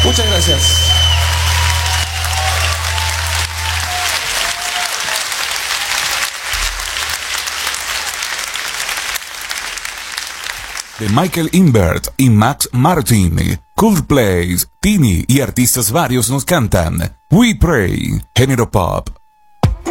Muchas gracias. De Michael Invert y Max Martin, Coldplay, Tini y artistas varios nos cantan We Pray, género pop,